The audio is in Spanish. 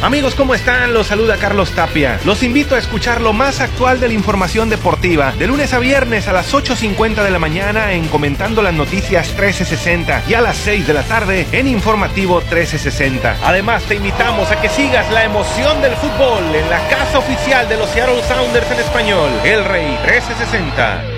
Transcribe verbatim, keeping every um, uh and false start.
Amigos, ¿cómo están? Los saluda Carlos Tapia. Los invito a escuchar lo más actual de la información deportiva, de lunes a viernes a las ocho cincuenta de la mañana en Comentando las Noticias trece sesenta y a las seis de la tarde en Informativo trece sesenta. Además, te invitamos a que sigas la emoción del fútbol en la casa oficial de los Seattle Sounders en español, El Rey trece sesenta.